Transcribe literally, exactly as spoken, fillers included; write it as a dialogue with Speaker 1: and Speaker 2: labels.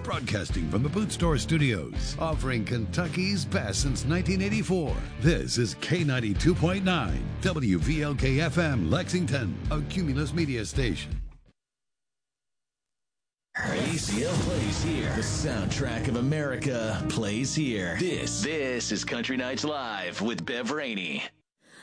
Speaker 1: Broadcasting from the Boot Store Studios, offering Kentucky's best since nineteen eighty-four. This is K ninety-two point nine, W V L K F M, Lexington, a Cumulus media station.
Speaker 2: A C L plays here. The soundtrack of America plays here. This, this is Country Nights Live with Bev Rainey.